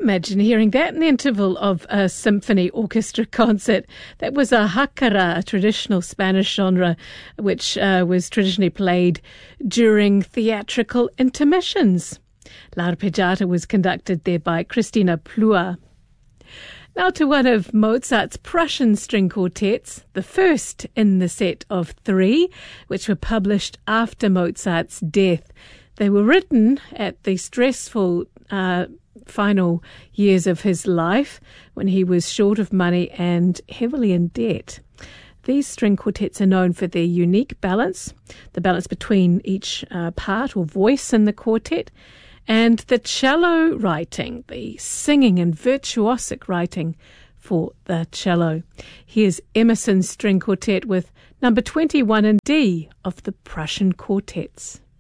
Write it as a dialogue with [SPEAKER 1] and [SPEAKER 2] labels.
[SPEAKER 1] Imagine hearing that in the interval of a symphony orchestra concert. That was a jacara, a traditional Spanish genre, which was traditionally played during theatrical intermissions. L'Arpeggiata was conducted there by Christina Plua. Now to one of Mozart's Prussian string quartets, the first in the set of 3, which were published after Mozart's death. They were written at the stressful final years of his life when he was short of money and heavily in debt. These string quartets are known for their unique balance, the balance between each part or voice in the quartet, and the cello writing, the singing and virtuosic writing for the cello. Here's Emerson's string quartet with number 21 in D of the Prussian quartets.